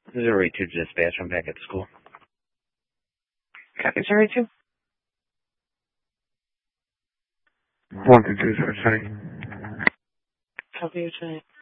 Missouri 2 dispatch, I'm back at school. Copy, Missouri 2. 1 to 2, sorry. Copy, Missouri.